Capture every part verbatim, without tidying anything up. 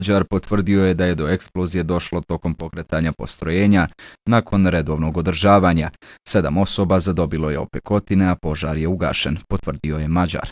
Mađar potvrdio je da je do eksplozije došlo tokom pokretanja postrojenja nakon redovnog održavanja. Sedam osoba zadobilo je opekotine, a požar je ugašen, potvrdio je Mađar.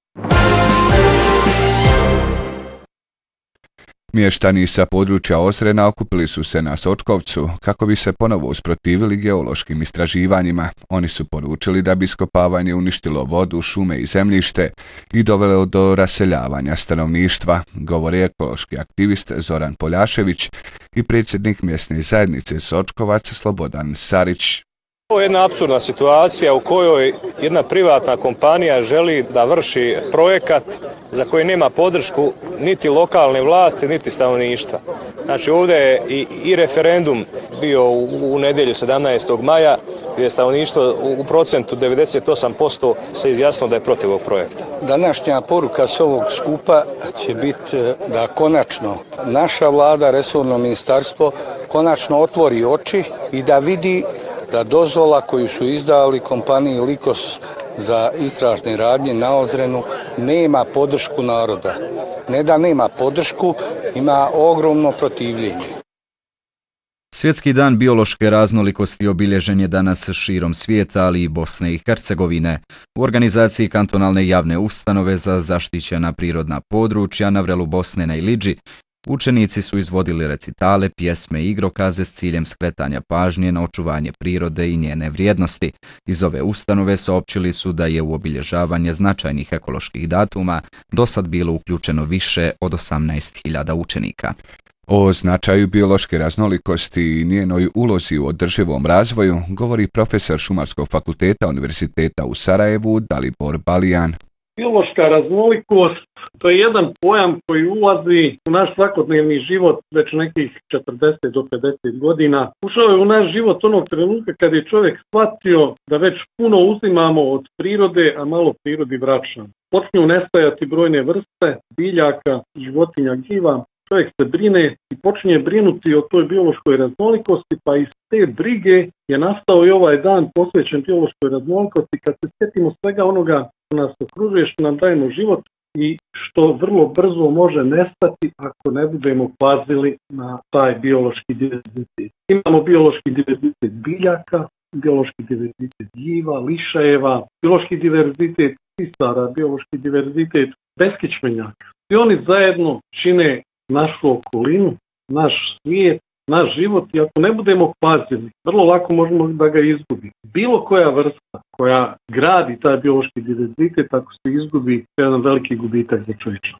Mještani sa područja Ozrena okupili su se na Sočkovcu kako bi se ponovo usprotivili geološkim istraživanjima. Oni su poručili da bi iskopavanje uništilo vodu, šume i zemljište i dovelo do raseljavanja stanovništva, govori ekološki aktivist Zoran Poljašević i predsjednik mjesne zajednice Sočkovac Slobodan Sarić. Ovo je jedna apsurdna situacija u kojoj jedna privatna kompanija želi da vrši projekat za koji nema podršku niti lokalne vlasti, niti stanovništva. Znači ovdje je i, i referendum bio u, u nedjelju sedamnaestog maja gdje je stanovništvo u, u procentu devedeset osam posto se izjasnilo da je protiv ovog projekta. Današnja poruka s ovog skupa će biti da konačno naša vlada, resorno ministarstvo, konačno otvori oči i da vidi da dozvola koju su izdali kompaniji Likos za istražne radnje na Ozrenu nema podršku naroda. Ne da nema podršku, ima ogromno protivljenje. Svjetski dan biološke raznolikosti obilježen je danas širom svijeta, ali i Bosne i Hercegovine. U organizaciji kantonalne javne ustanove za zaštićena prirodna područja na vrelu Bosne na Ilidži učenici su izvodili recitale, pjesme i igrokaze s ciljem skretanja pažnje na očuvanje prirode i njene vrijednosti. Iz ove ustanove saopćili su da je u obilježavanje značajnih ekoloških datuma dosad bilo uključeno više od osamnaest hiljada učenika. O značaju biološke raznolikosti i njenoj ulozi u održivom razvoju govori profesor Šumarskog fakulteta Univerziteta u Sarajevu Dalibor Balijan. Biološka raznolikost to je jedan pojam koji ulazi u naš svakodnevni život već nekih četrdeset do pedeset godina. Ušao je u naš život onog trenutka kad je čovjek shvatio da već puno uzimamo od prirode, a malo prirodi vraćamo. Počinju nestajati brojne vrste biljaka, životinja, gljiva. Čovjek se brine i počinje brinuti o toj biološkoj raznolikosti, pa iz te brige je nastao i ovaj dan posvećen biološkoj raznolikosti kad se sjetimo svega onoga što nas okružuje, što nam dajemo život i što vrlo brzo može nestati ako ne budemo pazili na taj biološki diverzitet. Imamo biološki diverzitet biljaka, biološki diverzitet gljiva, lišajeva, biološki diverzitet pisara, biološki diverzitet beskičmenjaka. I oni zajedno čine našu okolinu, naš svijet, naš život i ako ne budemo pazili, vrlo lako možemo da ga izgubi. Bilo koja vrsta koja gradi taj biološki diverzitet, ako se izgubi, to je jedan veliki gubitak za čovječnost.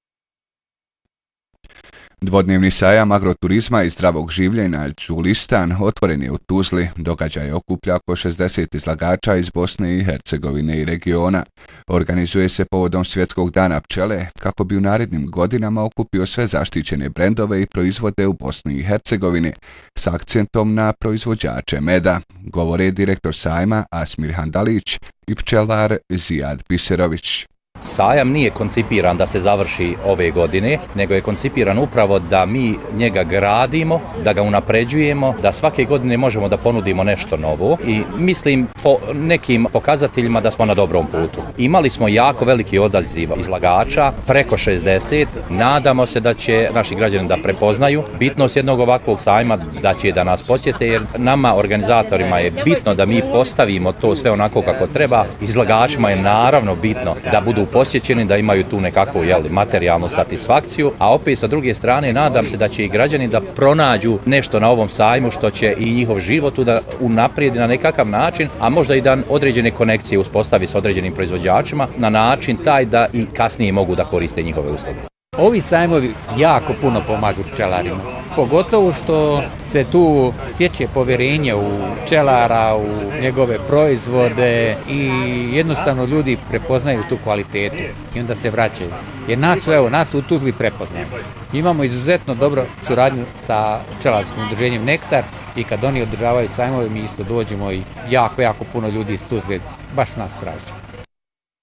Dvodnevni sajam agroturizma i zdravog življenja Đulistan otvoren je u Tuzli. Događaj okuplja oko šezdeset izlagača iz Bosne i Hercegovine i regiona. Organizuje se povodom Svjetskog dana pčele kako bi u narednim godinama okupio sve zaštićene brendove i proizvode u Bosni i Hercegovini s akcentom na proizvođače meda, govore direktor sajma Asmir Handalić i pčelar Zijad Biserović. Sajam nije koncipiran da se završi ove godine, nego je koncipiran upravo da mi njega gradimo, da ga unapređujemo, da svake godine možemo da ponudimo nešto novo i mislim po nekim pokazateljima da smo na dobrom putu. Imali smo jako veliki odaziv izlagača, preko šezdeset, nadamo se da će naši građani da prepoznaju bitnost jednog ovakvog sajma, da će da nas posjete jer nama organizatorima je bitno da mi postavimo to sve onako kako treba, izlagačima je naravno bitno da budu posjećeni, da imaju tu nekakvu jeli, materijalnu satisfakciju, a opet sa druge strane nadam se da će i građani da pronađu nešto na ovom sajmu što će i njihov život da unaprijedi na nekakav način, a možda i da određene konekcije uspostavi s određenim proizvođačima na način taj da i kasnije mogu da koriste njihove usluge. Ovi sajmovi jako puno pomažu pčelarima, pogotovo što se tu stječe povjerenje u pčelara, u njegove proizvode i jednostavno ljudi prepoznaju tu kvalitetu i onda se vraćaju. Jer nas, evo, nas u Tuzli prepoznaju. Imamo izuzetno dobro suradnju sa pčelarskim udruženjem Nektar i kad oni održavaju sajmove mi isto dođemo i jako, jako puno ljudi iz Tuzle baš nas traži.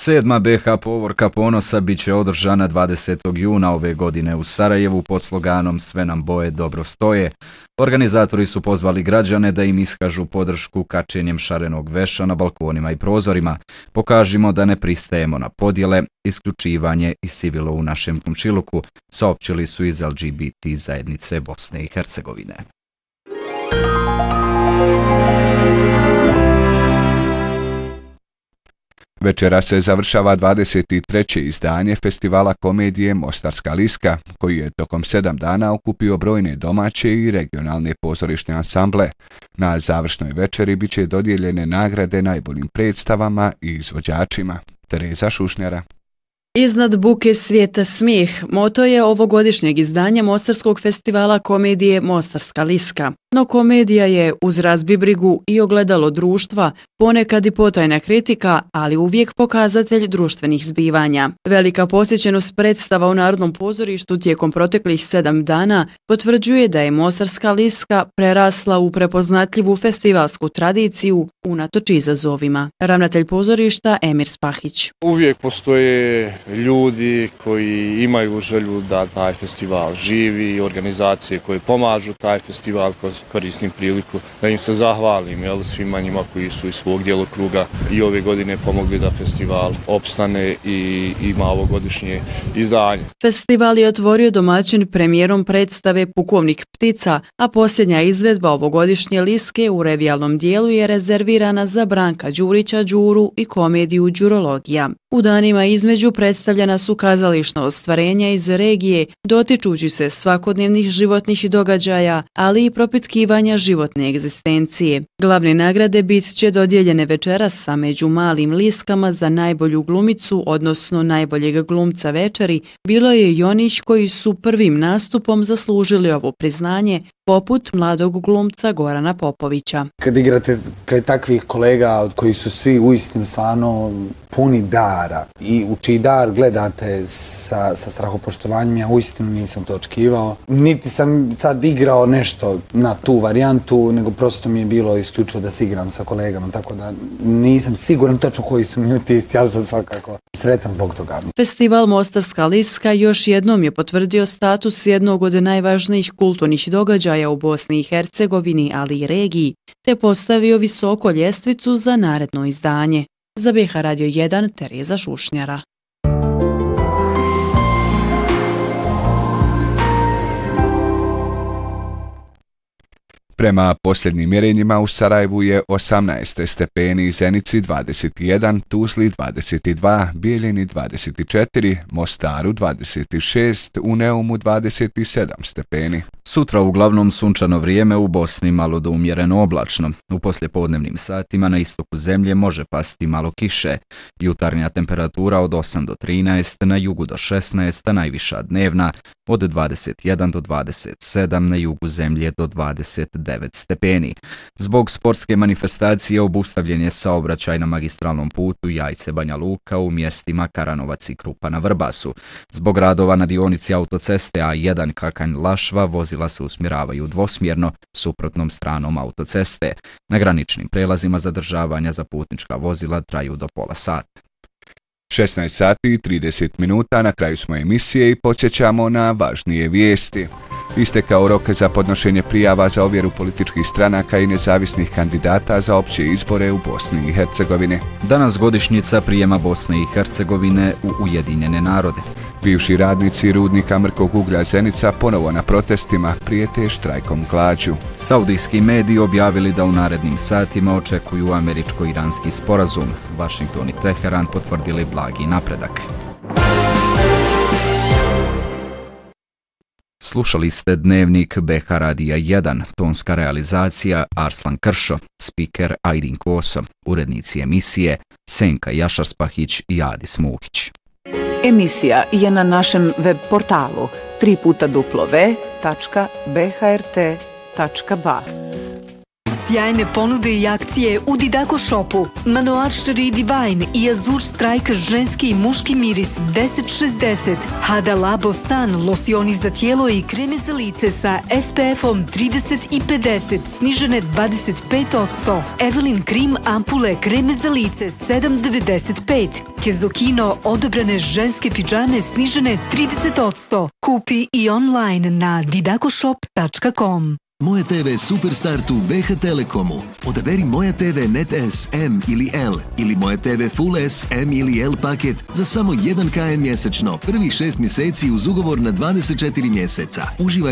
Sedma B H povorka ponosa bit će održana dvadesetog juna ove godine u Sarajevu pod sloganom Sve nam boje dobro stoje. Organizatori su pozvali građane da im iskažu podršku kačenjem šarenog veša na balkonima i prozorima. Pokažimo da ne pristajemo na podjele, isključivanje i sivilo u našem komšiluku, saopćili su iz L G B T zajednice Bosne i Hercegovine. Večeras se završava dvadeset treće izdanje festivala komedije Mostarska liska, koji je tokom sedam dana okupio brojne domaće i regionalne pozorišne ansamble. Na završnoj večeri bit će dodijeljene nagrade najboljim predstavama i izvođačima. Tereza Šušnjara. Iznad buke svijeta smijeh, moto je ovogodišnjeg izdanja Mostarskog festivala komedije Mostarska liska. No komedija je uz razbibrigu i ogledalo društva, ponekad i potajna kritika, ali uvijek pokazatelj društvenih zbivanja. Velika posjećenost predstava u Narodnom pozorištu tijekom proteklih sedam dana potvrđuje da je Mostarska liska prerasla u prepoznatljivu festivalsku tradiciju unatoč izazovima. Ravnatelj pozorišta Emir Spahić. Uvijek postoje ljudi koji imaju želju da taj festival živi, organizacije koje pomažu taj festival. Koristim priliku da im se zahvalim, jel, svima njima koji su iz svog djelokruga i ove godine pomogli da festival opstane i ima ovogodišnje izdanje. Festival je otvorio domaćin premijerom predstave Pukovnik ptica, a posljednja izvedba ovogodišnje liske u revijalnom dijelu je rezervirana za Branka Đurića Đuru i komediju Đurologija. U danima između predstavljena su kazališna ostvarenja iz regije, dotičući se svakodnevnih životnih događaja, ali i propitkivanja životne egzistencije. Glavne nagrade bit će dodijeljene večeras, a među malim liskama za najbolju glumicu, odnosno najboljeg glumca večeri, bilo je i onih koji su prvim nastupom zaslužili ovo priznanje, poput mladog glumca Gorana Popovića. Kad igrate kraj takvih kolega od koji su svi uistinu stvarno puni dara i u čiji dar gledate sa, sa strahopoštovanjem, ja uistinu nisam to očekivao. Niti sam sad igrao nešto na tu varijantu, nego prosto mi je bilo isključivo da se igram sa kolegama, tako da nisam siguran točno koji su mi utisci, ali sam svakako sretan zbog toga. Festival Mostarska liska još jednom je potvrdio status jednog od najvažnijih kulturnih događaja u Bosni i Hercegovini, ali i regiji, te postavio visoko ljestvicu za naredno izdanje. Za B H Radio jedan, Tereza Šušnjara. Prema posljednjim mjerenjima u Sarajevu je osamnaest stepeni, Zenici dvadeset jedan, Tuzli dvadeset dva, Bijeljini dvadeset četiri, Mostaru dvadeset šest, u Neumu dvadeset sedam stepeni. Sutra uglavnom sunčano vrijeme, u Bosni malo do umjereno oblačno. U poslijepodnevnim satima na istoku zemlje može pasti malo kiše. Jutarnja temperatura od osam do trinaest, na jugu do šesnaest, a najviša dnevna od dvadeset jedan do dvadeset sedam, na jugu zemlje do dvadeset devet stepeni. Zbog sportske manifestacije obustavljen je saobraćaj na magistralnom putu Jajce-Banja Luka u mjestima Karanovac i Krupa na Vrbasu. Zbog radova na dionici autoceste A jedan Kakanj-Lašva vozila se usmjeravaju dvosmjerno suprotnom stranom autoceste. Na graničnim prelazima zadržavanja za putnička vozila traju do pola sata. šesnaest sati i trideset minuta, na kraju smo emisije i podsjećamo na važnije vijesti. Istekao rok za podnošenje prijava za ovjeru političkih stranaka i nezavisnih kandidata za opće izbore u Bosni i Hercegovini. Danas godišnjica prijema Bosne i Hercegovine u Ujedinjene narode. Bivši radnici rudnika mrkog uglja Zenica ponovo na protestima prijete štrajkom glađu. Saudijski mediji objavili da u narednim satima očekuju američko-iranski sporazum. Washington i Teheran potvrdili blagi napredak. Slušali ste dnevnik B H Radija jedan, tonska realizacija Arslan Kršo, spiker Ajdin Koso, urednici emisije Senka Jašarspahić i Adis Muhić. Emisija je na našem web portalu tri puta w tačka b h r t tačka b a. Sjajne ponude i akcije u Didako Shopu. Manoaršeri Divine i Azur Strike ženski i muški miris deset šezdeset. Hada Labo San, losioni za tijelo i kreme za lice sa S P F-om trideset i pedeset, snižene dvadeset pet posto. Evelyn Krim ampule kreme za lice sedam devedeset pet. Kezokino odobrane ženske pidžame snižene trideset posto. Kupi i online na didakoshop tačka com. Moja T V Superstart u B H Telekomu. Odaberi Moja T V Net S, M ili L ili Moja T V Full S, M ili L paket za samo jedan kilometar mjesečno. Prvih šest mjeseci uz ugovor na dvadeset četiri mjeseca. Uživaj